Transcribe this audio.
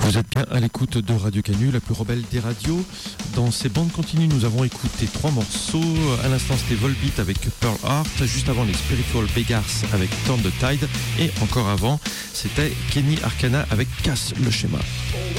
Vous êtes bien à l'écoute de Radio Canu, la plus rebelle des radios. Dans ces bandes continues, nous avons écouté 3 morceaux. À l'instant, c'était Volbeat avec Pearl Heart. Juste avant, les Spiritual Beggars avec Turn the Tide. Et encore avant, c'était Kenny Arcana avec Casse le schéma.